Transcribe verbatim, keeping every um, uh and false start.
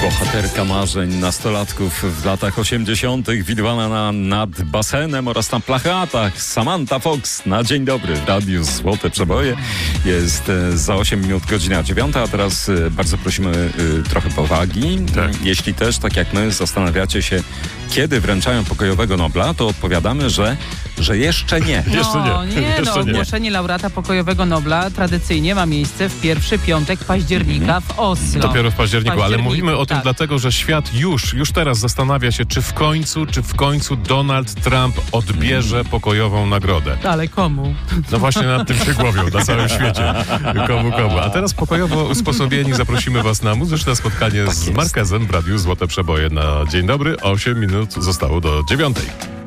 Bohaterka marzeń nastolatków w latach osiemdziesiątych, widywana na, nad basenem oraz na plakatach. Samantha Fox na Dzień Dobry w Radiu Złote Przeboje. Jest e, za osiem minut godzina dziewiąta, a teraz e, bardzo prosimy e, trochę powagi. Tak. Jeśli też, tak jak my, zastanawiacie się, kiedy wręczają pokojowego Nobla, to odpowiadamy, że, że jeszcze nie. No, jeszcze nie. nie Jeszcze no, nie. ogłoszenie laureata pokojowego Nobla tradycyjnie ma miejsce w pierwszy piątek października w Oslo. Dopiero w październiku, ale październiku, mówimy o tym tak. dlatego, że świat już, już teraz zastanawia się, czy w końcu, czy w końcu Donald Trump odbierze pokojową nagrodę. Ale komu? No właśnie nad tym się głowią na całym świecie. Komu, komu. A teraz pokojowo usposobieni zaprosimy was na muzyczne spotkanie z Marquezem w Radiu Złote Przeboje na Dzień Dobry. osiem minut zostało do dziewiątej.